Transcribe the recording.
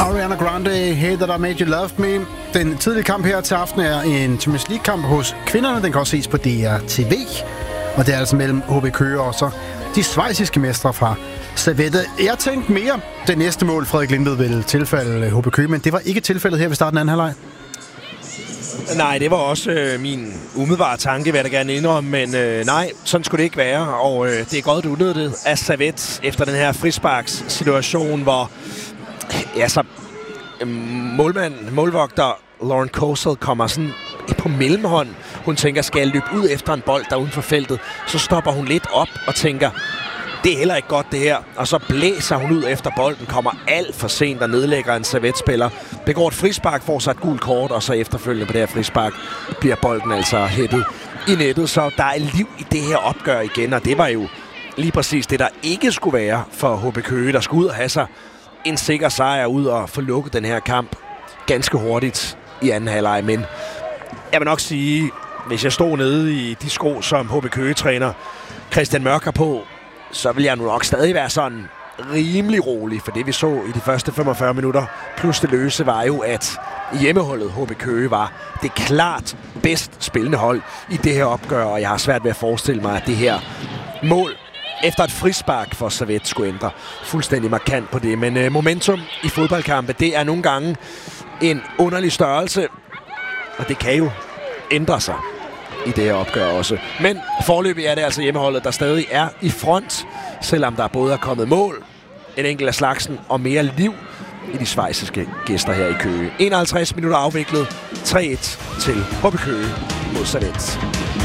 Ariana Grande, Hey That I Made You Love Me. Den tidlige kamp her til aften er en Champions League-kamp hos kvinderne. Den kan også ses på DRTV. Og det er altså mellem HB Køge og så de schweiziske mestre fra Servette. Jeg tænkte mere det næste mål, Frederik Lindved, ville tilfælde HB Køge, men det var ikke tilfældet her ved starten af anden halvleg. Nej, det var også min umiddelbare tanke, vil jeg da gerne indrømme, men nej, sådan skulle det ikke være, og det er godt udnyttet af Servette efter den her frisparkssituation, hvor målvogter Lauren Kosel kommer sådan på mellemhånd. Hun tænker, skal jeg løbe ud efter en bold der uden for feltet? Så stopper hun lidt op og tænker, det er heller ikke godt det her. Og så blæser hun ud efter bolden, kommer alt for sent og nedlægger en Servette-spiller. Begår et frispark, får sig et gult kort, og så efterfølgende på det her frispark bliver bolden altså hættet i nettet. Så der er liv i det her opgør igen, og det var jo lige præcis det, der ikke skulle være for HB Køge, der skulle ud og have sig en sikker sejr ud og få lukket den her kamp ganske hurtigt i anden halvleg. Men jeg vil nok sige, hvis jeg stod nede i de sko, som HB Køge-træner Christian Mørk har på, så vil jeg nu nok stadig være sådan rimelig rolig, for det vi så i de første 45 minutter, plus det løse, var jo, at hjemmeholdet HB Køge var det klart bedst spillende hold i det her opgør, og jeg har svært ved at forestille mig, at det her mål efter et frispark for Servette skulle ændre fuldstændig markant på det. Men momentum i fodboldkampe, det er nogle gange en underlig størrelse, og det kan jo ændre sig i det her opgør også. Men foreløbig er det altså hjemmeholdet, der stadig er i front, selvom der både er kommet mål, en enkelt af slagsen og mere liv i de schweiziske gæster her i Køge. 51 minutter afviklet, 3-1 til HB Køge mod Servette.